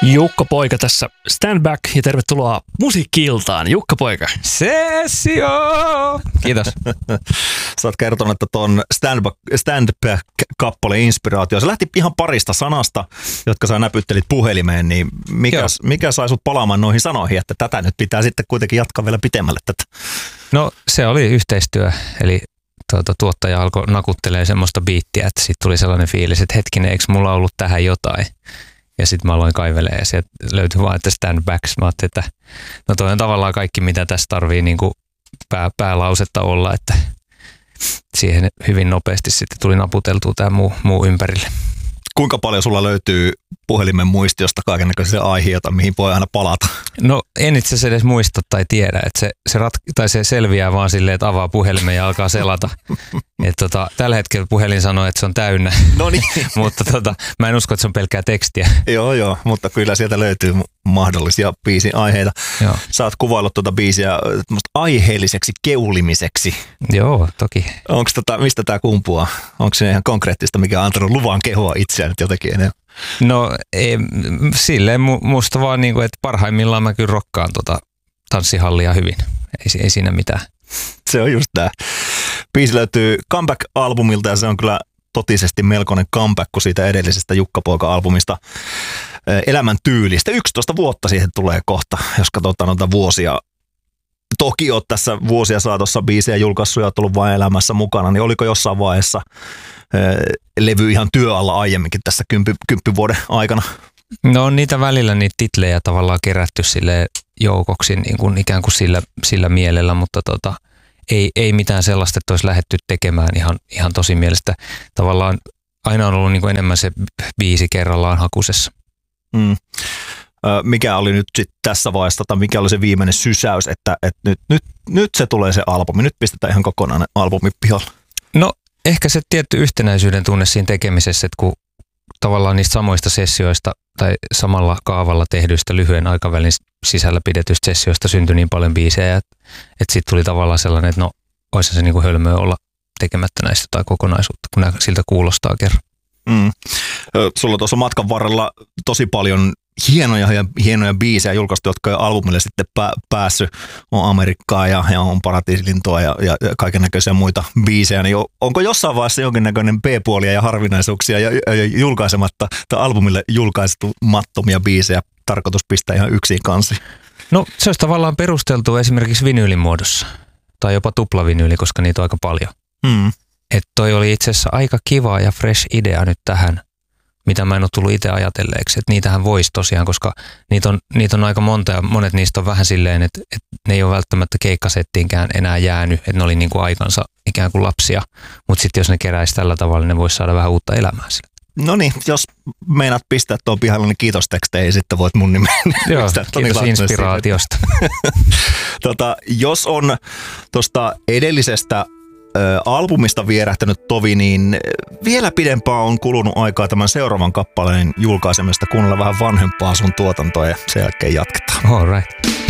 Jukka Poika tässä Stand Back ja tervetuloa Musiikki-iltaan. Jukka Poika. Sessio! Kiitos. Sä oot kertonut, että ton Stand Back-kappaleen inspiraatio, se lähti ihan parista sanasta, jotka sä näpyttelit puhelimeen, niin mikä sai sut palaamaan noihin sanoihin, että tätä nyt pitää sitten kuitenkin jatkaa vielä pitemmälle tätä? No se oli yhteistyö, eli tuottaja alkoi nakuttelemaan semmoista biittiä, että siitä tuli sellainen fiilis, että hetkinen, eikö mulla ollut tähän jotain? Ja sitten mä aloin kaivelemaan ja sieltä löytyi vaan, että Stand Back. Mä ajattelin, että no toi on tavallaan kaikki, mitä tässä tarvii niin kuin päälausetta olla, että siihen hyvin nopeasti sitten tuli naputeltua tämä muu ympärille. Kuinka paljon sulla löytyy puhelimen muistiosta kaikennäköisiä aiheita, mihin voi aina palata? No en itse asiassa edes muista tai tiedä, että se selviää vaan silleen, että avaa puhelimen ja alkaa selata. Tällä hetkellä puhelin sanoo, että se on täynnä, mutta mä en usko, että se on pelkkää tekstiä. Joo, mutta kyllä sieltä löytyy mahdollisia biisin aiheita. Joo. Sä oot kuvaillut tuota biisiä aiheelliseksi keulimiseksi. Joo, toki. Mistä tää kumpuaa? Onko se ihan konkreettista, mikä on antanut luvan kehua itseään nyt jotenkin enemmän? No silleen musta vaan niin kuin, että parhaimmillaan mä kyllä rokkaan tanssihallia hyvin. Ei siinä mitään. Se on just tää. Biisi löytyy Comeback-albumilta ja se on kyllä totisesti melkoinen comeback kuin siitä edellisestä Jukka Poika-albumista. Elämäntyylistä. 11 vuotta siihen tulee kohta, jos katsotaan noita vuosia. Toki oot tässä vuosia saatossa biisejä julkaissut ja oot ollut vain elämässä mukana, niin oliko jossain vaiheessa levy ihan työalla aiemminkin tässä 10 vuoden aikana? No on niitä välillä niitä titlejä tavallaan kerätty sille joukoksi niin kuin ikään kuin sillä mielellä, mutta ei mitään sellaista, että olisi lähdetty tekemään ihan tosi mielestä. Tavallaan aina on ollut niin kuin enemmän se biisi kerrallaan hakusessa. Mikä oli nyt sit tässä vaiheessa, mikä oli se viimeinen sysäys, että nyt se tulee se albumi, nyt pistetään ihan kokonainen albumi pihalle? No ehkä se tietty yhtenäisyyden tunne siinä tekemisessä, että kun tavallaan niistä samoista sessioista tai samalla kaavalla tehdyistä lyhyen aikavälin sisällä pidetyistä sessioista syntyi niin paljon biisejä, että sitten tuli tavallaan sellainen, että no olisi se niin kuin hölmöä olla tekemättä näistä tai kokonaisuutta, kun siltä kuulostaa kerran. Sulla tuossa matkan varrella tosi paljon hienoja biisejä julkaistu, jotka on albumille sitten päässyt. On Amerikkaa ja on Paratiisilintua ja kaiken näköisiä muita biisejä. Niin onko jossain vaiheessa jonkinnäköinen B-puolia ja harvinaisuuksia ja julkaisematta tai albumille julkaistumattomia biisejä tarkoitus pistää ihan yksin kansiin? No se olisi tavallaan perusteltu esimerkiksi vinyylin muodossa tai jopa tuplavinyyli, koska niitä on aika paljon. Että toi oli itse asiassa aika kiva ja fresh idea nyt tähän, mitä mä en ole tullut itse ajatelleeksi. Että niitähän voisi tosiaan, koska niitä on aika monta ja monet niistä on vähän silleen, että ne ei ole välttämättä keikkasettiinkään enää jäänyt, että ne oli niin kuin aikansa ikään kuin lapsia. Mutta sitten jos ne keräisi tällä tavalla, niin ne voisi saada vähän uutta elämää sille. No niin, jos meinaat pistää tuon pihalle, niin kiitosteksteihin, sitten voit mun nimeen. Joo, kiitos inspiraatiosta. Jos on tuosta edellisestä albumista vierähtänyt tovi, niin vielä pidempään on kulunut aikaa tämän seuraavan kappaleen julkaisemista, kuunnella vähän vanhempaa sun tuotantoa ja sen jälkeen jatketaan. All right.